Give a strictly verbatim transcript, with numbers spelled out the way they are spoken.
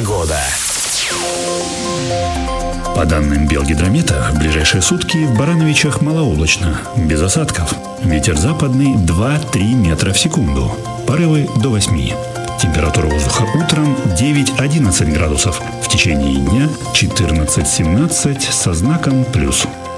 Погода. По данным Белгидромета, в ближайшие сутки в Барановичах малооблачно, без осадков. Ветер западный два-три метра в секунду. Порывы до восьми. Температура воздуха утром девять-одиннадцать градусов. В течение дня четырнадцать-семнадцать со знаком плюс.